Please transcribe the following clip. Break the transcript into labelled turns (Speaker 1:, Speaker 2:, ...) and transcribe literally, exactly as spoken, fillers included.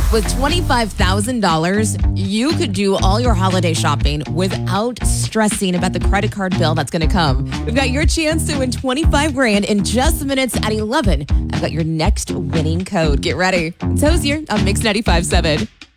Speaker 1: With twenty-five thousand dollars, you could do all your holiday shopping without stressing about the credit card bill that's going to come. We've got your chance to win twenty-five grand in just minutes at eleven. I've got your next winning code. Get ready. It's Hosier on Mix ninety-five point seven.